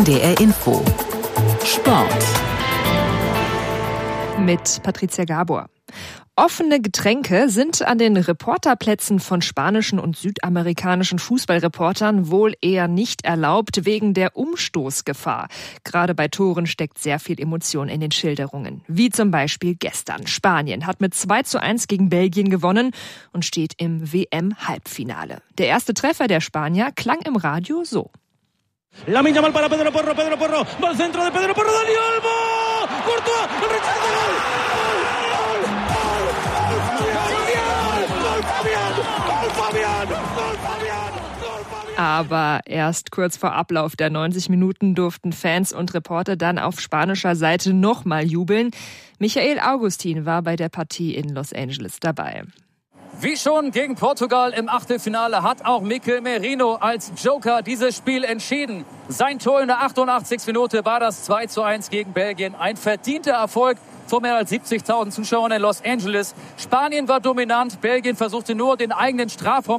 NDR Info Sport mit Patricia Gabor. Offene Getränke sind an den Reporterplätzen von spanischen und südamerikanischen Fußballreportern wohl eher nicht erlaubt wegen der Umstoßgefahr. Gerade bei Toren steckt sehr viel Emotion in den Schilderungen. Wie zum Beispiel gestern. Spanien hat mit 2:1 gegen Belgien gewonnen und steht im WM-Halbfinale. Der erste Treffer der Spanier klang im Radio so. Lamine Yamal para Pedro Porro, va al centro de Pedro Porro, Dani Olmo, Courtois, el rechazo, gol, Fabian. Aber erst kurz vor Ablauf der 90 Minuten durften Fans und Reporter dann auf spanischer Seite nochmal jubeln. Michael Augustin war bei der Partie in Los Angeles dabei. Wie schon gegen Portugal im Achtelfinale hat auch Mikel Merino als Joker dieses Spiel entschieden. Sein Tor in der 88. Minute war das 2:1 gegen Belgien. Ein verdienter Erfolg vor mehr als 70.000 Zuschauern in Los Angeles. Spanien war dominant, Belgien versuchte nur den eigenen Strafraum